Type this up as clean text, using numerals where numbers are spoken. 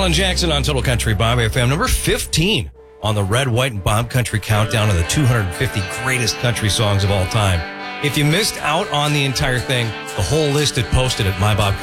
Alan Jackson on Total Country Bob FM, number 15 on the Red, White, and Bob Country Countdown of the 250 greatest country songs of all time. If you missed out on the entire thing, the whole list is posted at MyBobCountry.